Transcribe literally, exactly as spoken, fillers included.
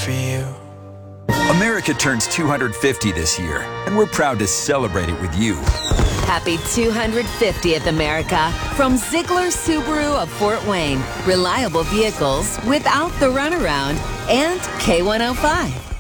for you. America turns two hundred fifty this year, and we're proud to celebrate it with you. Happy two hundred fiftieth, America, from Ziegler Subaru of Fort Wayne. Reliable vehicles without the runaround, and K one oh five.